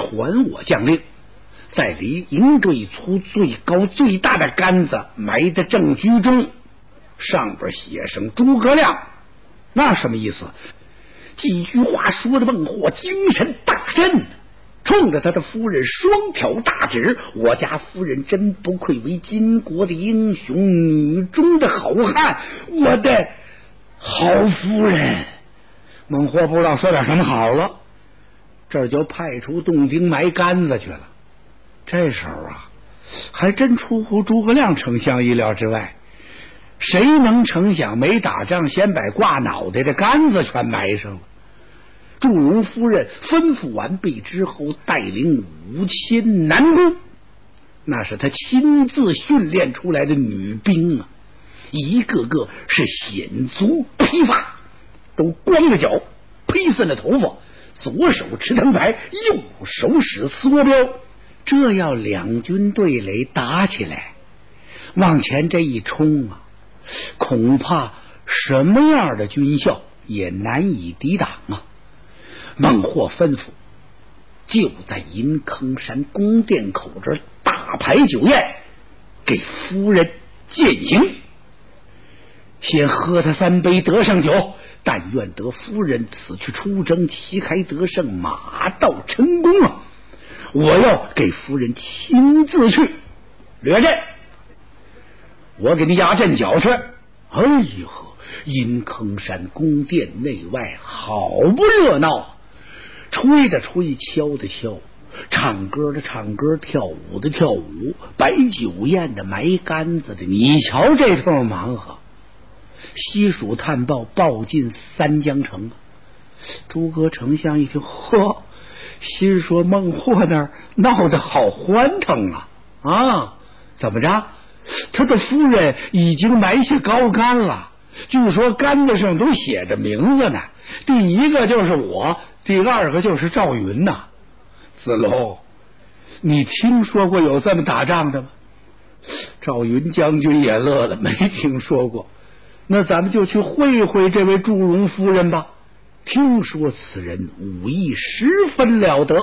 传我将令，在离营队处最高最大的杆子埋的正居中，上边写上诸葛亮。那什么意思？几句话说的孟获精神大振，冲着他的夫人双挑大指：我家夫人真不愧为金国的英雄，女中的好汉，我的好夫人。孟获不知道说点什么好了，这就派出洞丁埋杆子去了。这时候啊，还真出乎诸葛亮丞相意料之外。谁能成想没打仗先把挂脑袋的杆子全埋上了？祝融夫人吩咐完毕之后，带领5000男工，那是他亲自训练出来的女兵啊，一个个是显足披发，都光着脚，披散了头发，左手持藤牌，右手使梭镖。这要两军对垒打起来，往前这一冲啊，恐怕什么样的军校也难以抵挡啊！孟获吩咐，就在银坑山宫殿口这大排酒宴，给夫人饯行。先喝他3杯得胜酒，但愿得夫人此去出征，旗开得胜，马到成功啊！我要给夫人亲自去掠阵，我给你压阵脚去。哎呦，银坑山宫殿内外好不热闹啊！吹的吹，敲的敲，唱歌的唱歌，跳舞的跳舞，摆酒宴的，埋杆子的，你瞧这通忙活。西蜀探报报进三江城，诸葛丞相一听，呵，心说孟获那儿闹得好欢腾啊！怎么着？他的夫人已经埋下高杆了，据说杆子上都写着名字呢，第一个就是我，第二个就是赵云呐。子龙，你听说过有这么打仗的吗？赵云将军也乐了，没听说过。那咱们就去会会这位祝融夫人吧，听说此人武艺十分了得。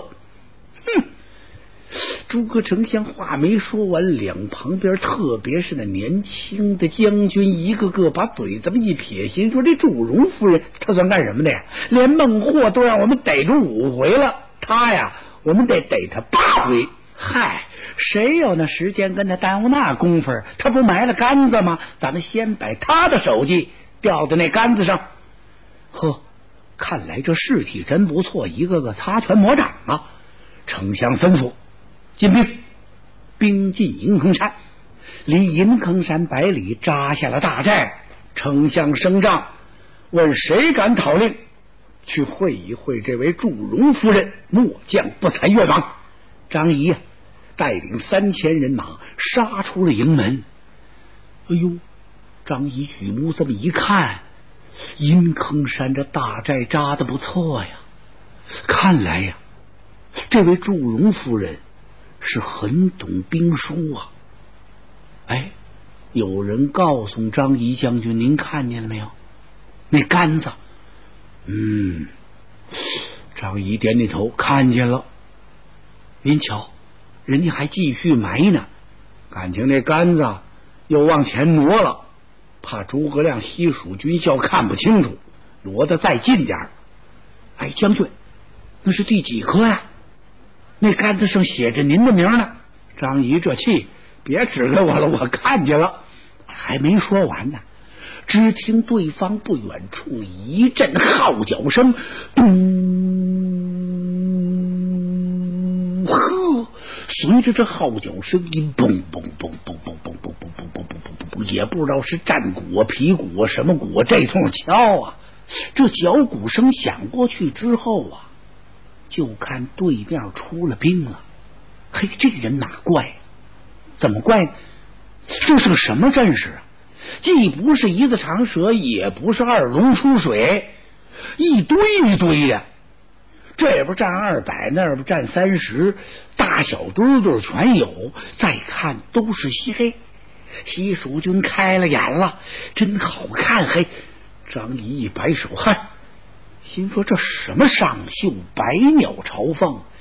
诸葛丞相话没说完，两旁边特别是那年轻的将军一个个把嘴这么一撇，心说这祝融夫人她算干什么的呀？连孟获都让我们逮住5回了，她呀我们得逮她8回。嗨，谁有那时间跟他耽误那功夫？他不埋了杆子吗？咱们先把他的手迹吊在那杆子上。呵，看来这士气真不错，一个个擦拳磨掌啊！丞相吩咐，进兵，兵进银坑山，离银坑山100里扎下了大寨。丞相升帐，问谁敢讨令去会一会这位祝融夫人，末将不才越王。张仪带领3000人马杀出了营门。哎呦，张仪举目这么一看，银坑山这大寨扎得不错呀，看来呀，这位祝融夫人是很懂兵书啊。哎，有人告诉张仪将军，您看见了没有？那杆子。张仪点点头，看见了。您瞧，人家还继续埋呢，感情那杆子又往前挪了，怕诸葛亮西蜀军校看不清楚，挪得再近点。哎，将军，那是第几颗呀？那杆子上写着您的名呢。张仪这气，别指给我了，我看见了。还没说完呢，只听对方不远处一阵号角声，咚！呵，随着这号角声音，嘣嘣嘣嘣嘣嘣嘣嘣嘣嘣嘣，也不知道是战鼓、皮鼓什么鼓，这通敲啊！这脚鼓声响过去之后啊，就看对面出了兵了。嘿，这人哪怪？怎么怪？这是个什么阵势啊？既不是一字长蛇，也不是2龙出水，一堆一堆的。这边站200，那边站30，大小堆堆全有。再看都是西蜀军开了眼了，真好看。嘿，张仪一摆手，嗨，心说这什么上绣百鸟朝凤，